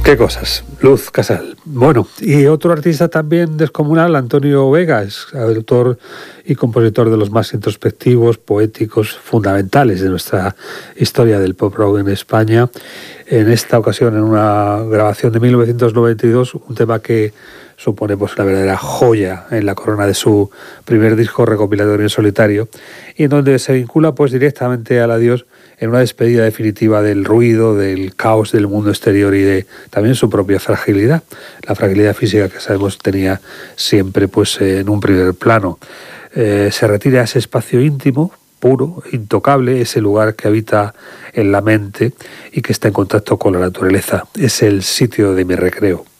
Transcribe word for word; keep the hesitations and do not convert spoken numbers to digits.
Qué cosas. Luz Casal. Bueno, y otro artista también descomunal, Antonio Vega, es autor y compositor de los más introspectivos, poéticos, fundamentales de nuestra historia del pop rock en España. En esta ocasión, en una grabación de mil novecientos noventa y dos, un tema que supone pues una verdadera joya en la corona de su primer disco recopilatorio en solitario, y en donde se vincula pues directamente al adiós en una despedida definitiva del ruido, del caos del mundo exterior y de también su propia fragilidad, la fragilidad física que sabemos tenía siempre pues en un primer plano. Eh, se retira a ese espacio íntimo, puro, intocable, ese lugar que habita en la mente y que está en contacto con la naturaleza. Es el sitio de mi recreo.